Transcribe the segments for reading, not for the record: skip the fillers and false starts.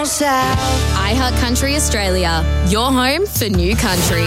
iHeart Country Australia, your home for new country.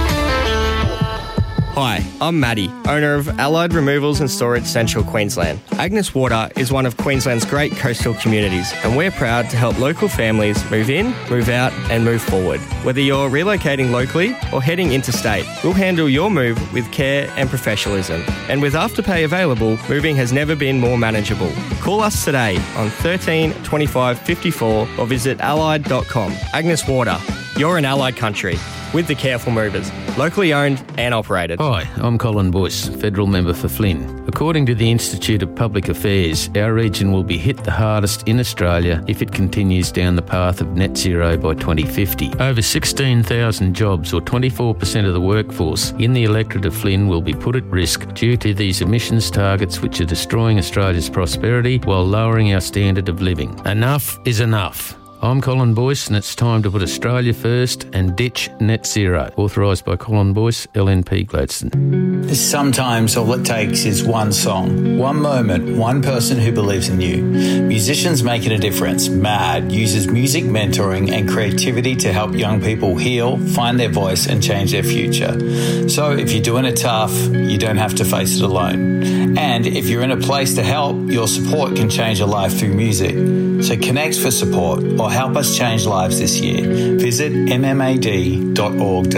Hi, I'm Maddie, owner of Allied Removals and Storage Central Queensland. Agnes Water is one of Queensland's great coastal communities, and we're proud to help local families move in, move out and move forward. Whether you're relocating locally or heading interstate, we'll handle your move with care and professionalism. And with Afterpay available, moving has never been more manageable. Call us today on 13 25 54 or visit allied.com. Agnes Water, you're in Allied Country. With the Careful Movers, locally owned and operated. Hi, I'm Colin Boyce, Federal Member for Flynn. According to the Institute of Public Affairs, our region will be hit the hardest in Australia if it continues down the path of net zero by 2050. Over 16,000 jobs, or 24% of the workforce, in the electorate of Flynn will be put at risk due to these emissions targets which are destroying Australia's prosperity while lowering our standard of living. Enough is enough. I'm Colin Boyce, and it's time to put Australia first and ditch net zero. Authorised by Colin Boyce, LNP Gladstone. Sometimes all it takes is one song, one moment, one person who believes in you. Musicians Making a Difference, MAD, uses music mentoring and creativity to help young people heal, find their voice and change their future. So if you're doing it tough, you don't have to face it alone. And if you're in a place to help, your support can change a life through music. So connect for support or help us change lives this year. Visit mmad.org.au.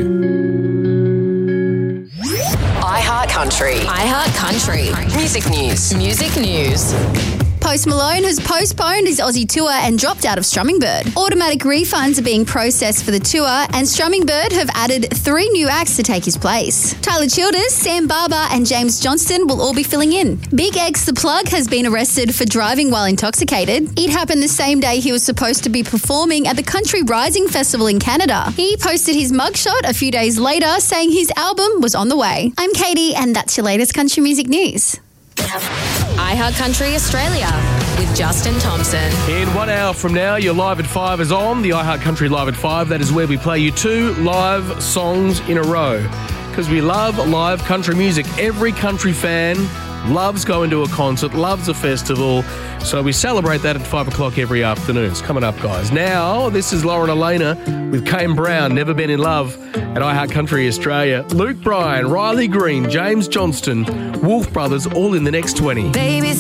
iHeart Country. iHeart Country. Music news. Music news. Post Malone has postponed his Aussie tour and dropped out of Strumming Bird. Automatic refunds are being processed for the tour, and Strumming Bird have added 3 new acts to take his place. Tyler Childers, Sam Barber and James Johnston will all be filling in. Big X The Plug has been arrested for driving while intoxicated. It happened the same day he was supposed to be performing at the Country Rising Festival in Canada. He posted his mugshot a few days later saying his album was on the way. I'm Katie, and that's your latest country music news. iHeart Country Australia with Justin Thompson. In 1 hour from now, your Live at 5 is on. The iHeart Country Live at 5. That is where we play you 2 live songs in a row. Because we love live country music. Every country fan loves going to a concert, loves a festival. So we celebrate that at 5 o'clock every afternoon. It's coming up, guys. Now, this is Lauren Elena with Kane Brown, Never Been in Love at iHeart Country Australia. Luke Bryan, Riley Green, James Johnston, Wolf Brothers, all in the next 20. Baby